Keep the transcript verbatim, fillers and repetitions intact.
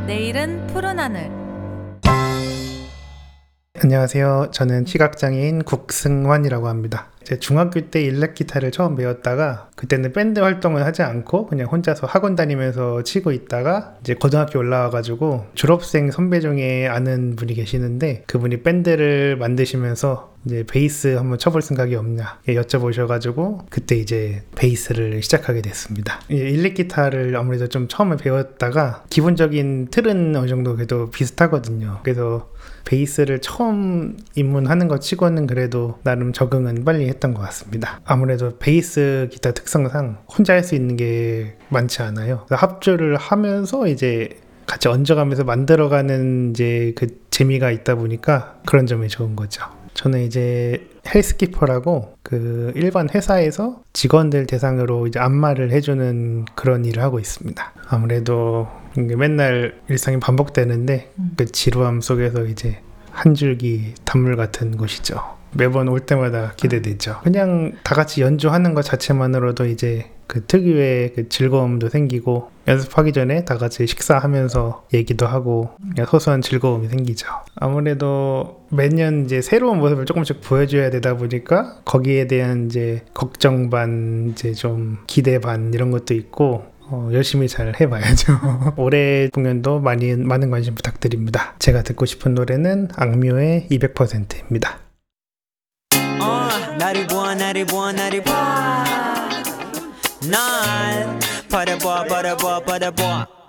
내일은 푸른 하늘. 안녕하세요. 저는 시각장애인 국승환이라고 합니다. 제 중학교 때 일렉 기타를 처음 배웠다가 그때는 밴드 활동을 하지 않고 그냥 혼자서 학원 다니면서 치고 있다가 이제 고등학교 올라와가지고 졸업생 선배 중에 아는 분이 계시는데 그분이 밴드를 만드시면서 이제 베이스 한번 쳐볼 생각이 없냐 여쭤보셔가지고 그때 이제 베이스를 시작하게 됐습니다. 일렉 기타를 아무래도 좀 처음에 배웠다가 기본적인 틀은 어느 정도 그래도 비슷하거든요. 그래서 베이스를 처음 입문하는 것 치고는 그래도 나름 적응은 빨리 했던 것 같습니다. 아무래도 베이스 기타 특성상 혼자 할 수 있는 게 많지 않아요. 합주를 하면서 이제 같이 얹어가면서 만들어가는 이제 그 재미가 있다 보니까 그런 점이 좋은 거죠. 저는 이제 헬스키퍼라고 그 일반 회사에서 직원들 대상으로 이제 안마를 해주는 그런 일을 하고 있습니다. 아무래도 맨날 일상이 반복되는데 음. 그 지루함 속에서 이제 한 줄기 단물 같은 곳이죠. 매번 올 때마다 기대되죠. 그냥 다 같이 연주하는 것 자체만으로도 이제 그 특유의 그 즐거움도 생기고 연습하기 전에 다 같이 식사하면서 얘기도 하고 그냥 소소한 즐거움이 생기죠. 아무래도 매년 이제 새로운 모습을 조금씩 보여줘야 되다 보니까 거기에 대한 이제 걱정 반 이제 좀 기대 반 이런 것도 있고 어, 열심히 잘 해봐야죠. 올해 공연도 많이 많은 관심 부탁드립니다. 제가 듣고 싶은 노래는 악뮤의 이백 퍼센트입니다. 어, 나를 보아 나를 보아 나를 보아 날 바라봐 바라봐 바라봐